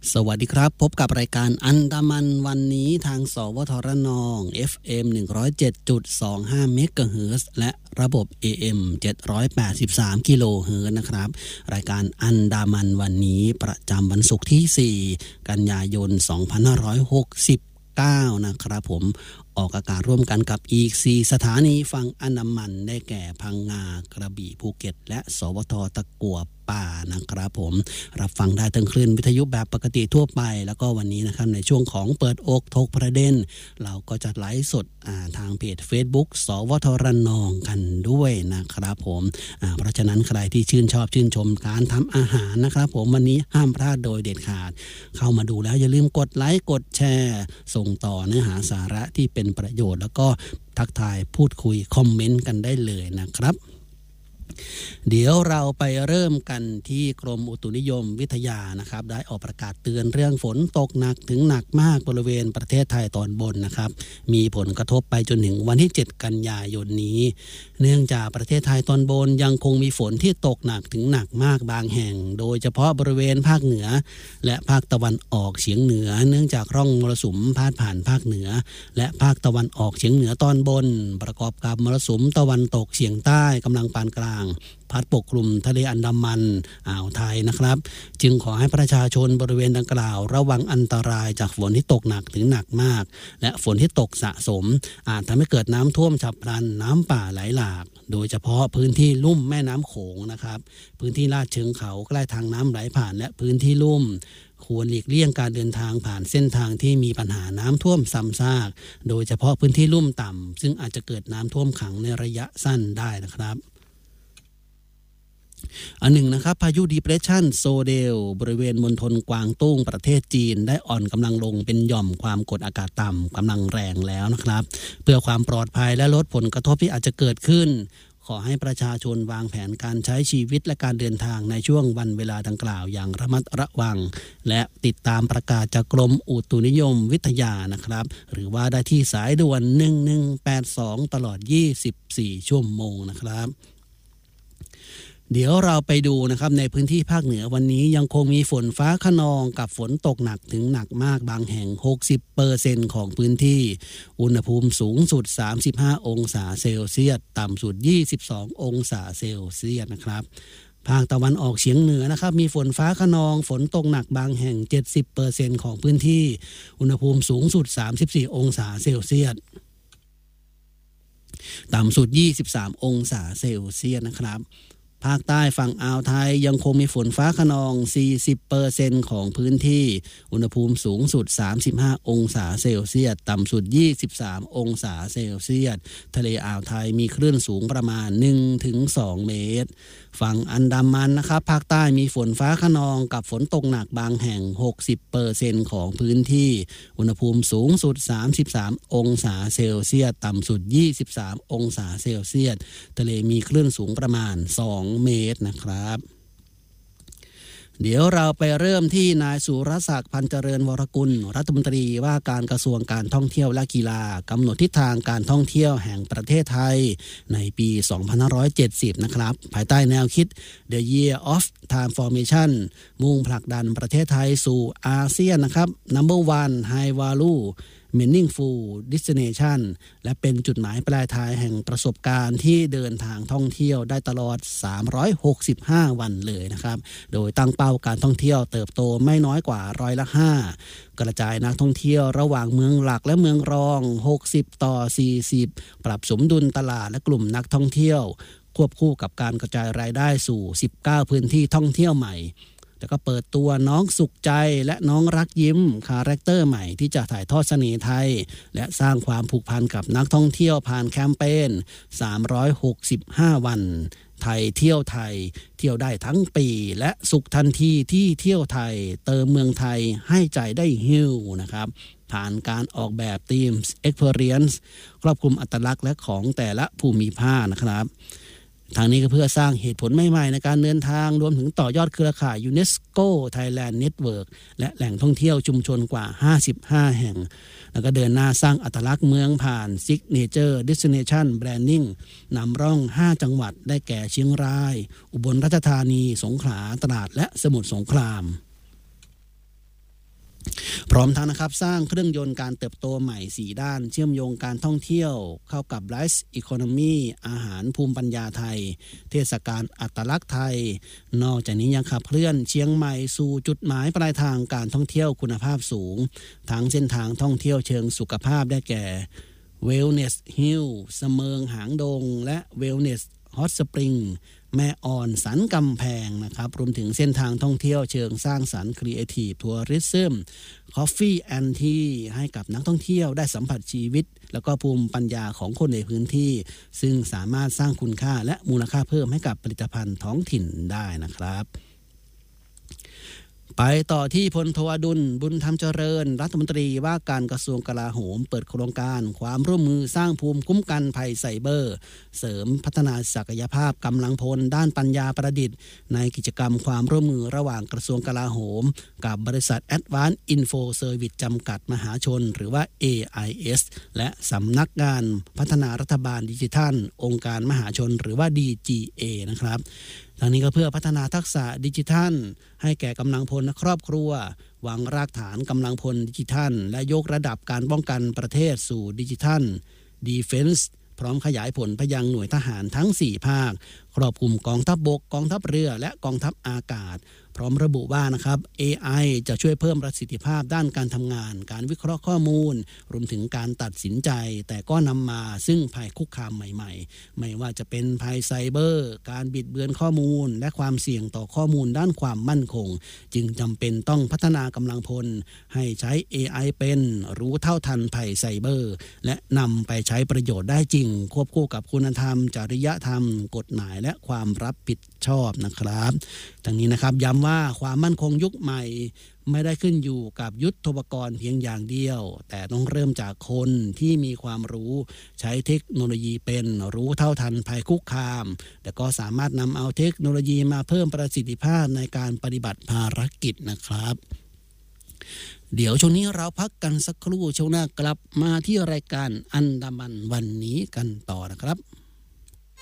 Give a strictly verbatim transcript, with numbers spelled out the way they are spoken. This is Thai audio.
สวัสดีครับพบกับรายการอันดามันวันนี้ทางสวทรนอง เอฟ เอ็ม หนึ่งร้อยเจ็ดจุดสองห้า เมกะเฮิรตซ์และระบบ เอ เอ็ม เจ็ดร้อยแปดสิบสาม กิโลเฮิรตซ์นะครับรายการอันดามันวันนี้ประจำวันศุกร์ที่สี่กันยายนสองพันห้าร้อยหกสิบเก้านะครับผมออกอากาศร่วมกันกับอีกสี่สถานีฝั่งอันดามันได้แก่พังงากระบี่ภูเก็ตและสวทตะกั่วป่านะครับผมรับฟังได้ทั้งคลื่นวิทยุแบบปกติทั่วไปแล้วก็วันนี้นะครับในช่วงของเปิดอกถกประเด็นเราก็จะไลฟ์สดทางเพจ Facebook สวทรนองกันด้วยนะครับผมเพราะฉะนั้นใครที่ชื่นชอบชื่นชมการทำอาหารนะครับผมวันนี้ห้ามพลาดโดยเด็ดขาดเข้ามาดูแล้วอย่าลืมกดไลค์กดแชร์ส่งต่อเนื้อหาสาระที่เป็นประโยชน์แล้วก็ทักทายพูดคุยคอมเมนต์กันได้เลยนะครับเดี๋ยวเราไปเริ่มกันที่กรมอุตุนิยมวิทยานะครับได้ออกประกาศเตือนเรื่องฝนตกหนักถึงหนักมากบริเวณประเทศไทยตอนบนนะครับมีผลกระทบไปจนถึงวันที่เจ็ดกันยายนนี้เนื่องจากประเทศไทยตอนบนยังคงมีฝนที่ตกหนักถึงหนักมากบางแห่งโดยเฉพาะบริเวณภาคเหนือและภาคตะวันออกเฉียงเหนือเนื่องจากร่องมรสุมพาดผ่านภาคเหนือและภาคตะวันออกเฉียงเหนือตอนบนประกอบกับมรสุมตะวันตกเฉียงใต้กำลังปานกลางพัดปกคลุมทะเลอันดามันอ่าวไทยนะครับจึงขอให้ประชาชนบริเวณดังกล่าวระวังอันตรายจากฝนที่ตกหนักถึงหนักมากและฝนที่ตกสะสมอาจทำให้เกิดน้ำท่วมฉับพลันน้ำป่าไหลหลากโดยเฉพาะพื้นที่ลุ่มแม่น้ำโขงนะครับพื้นที่ลาดเชิงเขาใกล้ทางน้ำไหลผ่านและพื้นที่ลุ่มควรหลีกเลี่ยงการเดินทางผ่านเส้นทางที่มีปัญหาน้ำท่วมซ้ำซากโดยเฉพาะพื้นที่ลุ่มต่ำซึ่งอาจจะเกิดน้ำท่วมขังในระยะสั้นได้นะครับอันหนึ่งนะครับพายุ Depression โซเดลบริเวณมณฑลกวางตุ้งประเทศจีนได้อ่อนกำลังลงเป็นหย่อมความกดอากาศต่ำกำลังแรงแล้วนะครับเพื่อความปลอดภัยและลดผลกระทบที่อาจจะเกิดขึ้นขอให้ประชาชนวางแผนการใช้ชีวิตและการเดินทางในช่วงวันเวลาดังกล่าวอย่างระมัดระวังและติดตามประกาศจากกรมอุตุนิยมวิทยานะครับหรือว่าได้ที่สายด่วนหนึ่งหนึ่งแปดสองตลอดยี่สิบสี่ชั่วโมงนะครับเดี๋ยวเราไปดูนะครับในพื้นที่ภาคเหนือวันนี้ยังคงมีฝนฟ้าคะนองกับฝนตกหนักถึงหนักมากบางแห่ง หกสิบเปอร์เซ็นต์ ของพื้นที่อุณหภูมิสูงสุดสามสิบห้าองศาเซลเซียสต่ำสุดยี่สิบสององศาเซลเซียสนะครับภาคตะวันออกเฉียงเหนือนะครับมีฝนฟ้าคะนองฝนตกหนักบางแห่ง เจ็ดสิบเปอร์เซ็นต์ ของพื้นที่อุณหภูมิสูงสุดสามสิบสี่องศาเซลเซียสต่ำสุดยี่สิบสามองศาเซลเซียสนะครับภาคใต้ฝั่งอ่าวไทยยังคงมีฝนฟ้าคะนอง สี่สิบเปอร์เซ็นต์ ของพื้นที่อุณหภูมิสูงสุดสามสิบห้าองศาเซลเซียสต่ำสุดยี่สิบสามองศาเซลเซียสทะเลอ่าวไทยมีคลื่นสูงประมาณ หนึ่งถึงสอง เมตรฝั่งอันดามันนะครับภาคใต้มีฝนฟ้าคะนองกับฝนตกหนักบางแห่ง หกสิบเปอร์เซ็นต์ ของพื้นที่อุณหภูมิสูงสุดสามสิบสามองศาเซลเซียสต่ำสุดยี่สิบสามองศาเซลเซียสทะเลมีคลื่นสูงประมาณสองเมตรนะครับเดี๋ยวเราไปเริ่มที่นายสุรศักดิ์พันเจริญวรกุลรัฐมนตรีว่าการกระทรวงการท่องเที่ยวและกีฬากำหนดทิศทางการท่องเที่ยวแห่งประเทศไทยในปีสองพันห้าร้อยเจ็ดสิบนะครับภายใต้แนวคิด The Year of Transformation มุ่งผลักดันประเทศไทยสู่อาเซียนนะครับ Number One High Value Meaningful Destination และเป็นจุดหมายปลายทางแห่งประสบการณ์ที่เดินทางท่องเที่ยวได้ตลอดสามร้อยหกสิบห้าวันเลยนะครับโดยตั้งเป้าการท่องเที่ยวเติบโตไม่น้อยกว่าร้อยละห้ากระจายนักท่องเที่ยวระหว่างเมืองหลักและเมืองรองหกสิบต่อสี่สิบปรับสมดุลตลาดและกลุ่มนักท่องเที่ยวควบคู่กับการกระจายรายได้สู่สิบเก้าพื้นที่ท่องเที่ยวใหม่แล้วก็เปิดตัวน้องสุขใจและน้องรักยิ้มคาแรคเตอร์ใหม่ที่จะถ่ายทอดเสน่ห์ไทยและสร้างความผูกพันกับนักท่องเที่ยวผ่านแคมเปญสามร้อยหกสิบห้าวันไทยเที่ยวไทยเที่ยวได้ทั้งปีและสุขทันทีที่เที่ยวไทยเติมเมืองไทยให้ใจได้ฮิวนะครับผ่านการออกแบบธีม Experience ครอบคลุมอัตลักษณ์และของแต่ละภูมิภาคนะครับทางนี้ก็เพื่อสร้างเหตุผลใหม่ๆในการเดินทางรวมถึงต่อยอดเครือข่าย UNESCO Thailand Network และแหล่งท่องเที่ยวชุมชนกว่าห้าสิบห้าแห่งแล้วก็เดินหน้าสร้างอัตลักษณ์เมืองผ่าน Signature Destination Branding นำร่องห้าจังหวัดได้แก่เชียงรายอุบลราชธานีสงขลาตราดและสมุทรสงครามพร้อมทั้งนะครับสร้างเครื่องยนต์การเติบโตใหม่สี่ด้านเชื่อมโยงการท่องเที่ยวเข้ากับไลฟ์อีโคโนมีอาหารภูมิปัญญาไทยเทศกาลอัตลักษณ์ไทยนอกจากนี้ยังขับเคลื่อนเชียงใหม่สู่จุดหมายปลายทางการท่องเที่ยวคุณภาพสูงทั้งเส้นทางท่องเที่ยวเชิงสุขภาพได้แก่ Wellness Hill เสมิงหางดงและ Wellness Hot Spring แม่อ่อนสันกำแพงนะครับรวมถึงเส้นทางท่องเที่ยวเชิงสร้างสรรค์ Creative Tourism Coffee and Tea ให้กับนักท่องเที่ยวได้สัมผัสชีวิตแล้วก็ภูมิปัญญาของคนในพื้นที่ซึ่งสามารถสร้างคุณค่าและมูลค่าเพิ่มให้กับผลิตภัณฑ์ท้องถิ่นได้นะครับไปต่อที่พลโทอดุลบุญธรรมเจริญรัฐมนตรีว่าการกระทรวงกลาโหมเปิดโครงการความร่วมมือสร้างภูมิคุ้มกันภัยไซเบอร์เสริมพัฒนาศักยภาพกำลังพลด้านปัญญาประดิษฐ์ในกิจกรรมความร่วมมือระหว่างกระทรวงกลาโหมกับบริษัท Advanced Info Service จำกัดมหาชนหรือว่า เอ ไอ เอส และสำนักงานพัฒนารัฐบาลดิจิทัลองค์การมหาชนหรือว่า ดี จี เอ นะครับทั้งนี้ก็เพื่อพัฒนาทักษะดิจิทัลให้แก่กำลังพลและครอบครัววางรากฐานกำลังพลดิจิทัลและยกระดับการป้องกันประเทศสู่ดิจิทัลดีเฟนส์พร้อมขยายผลไปยังหน่วยทหารทั้งสี่ภาคครอบคลุมกองทัพบกกองทัพเรือและกองทัพอากาศพร้อมระบุว่านะครับ เอ ไอ จะช่วยเพิ่มประสิทธิภาพด้านการทำงานการวิเคราะห์ข้อมูลรวมถึงการตัดสินใจแต่ก็นำมาซึ่งภัยคุกคามใหม่ๆไม่ว่าจะเป็นภัยไซเบอร์การบิดเบือนข้อมูลและความเสี่ยงต่อข้อมูลด้านความมั่นคงจึงจำเป็นต้องพัฒนากำลังพลให้ใช้ เอ ไอ เป็นรู้เท่าทันภัยไซเบอร์และนำไปใช้ประโยชน์ได้จริงควบคู่กับคุณธรรมจริยธรรมกฎหมายและความรับผิดชอบนะครับทั้งนี้นะครับย้ำว่าความมั่นคงยุคใหม่ไม่ได้ขึ้นอยู่กับยุทโธปกรณ์เพียงอย่างเดียวแต่ต้องเริ่มจากคนที่มีความรู้ใช้เทคโนโลยีเป็นรู้เท่าทันภัยคุกคามแต่ก็สามารถนำเอาเทคโนโลยีมาเพิ่มประสิทธิภาพในการปฏิบัติภารกิจนะครับเดี๋ยวช่วงนี้เราพักกันสักครู่ช่วงหน้ากลับมาที่รายการอันดามันวันนี้กันต่อนะครับ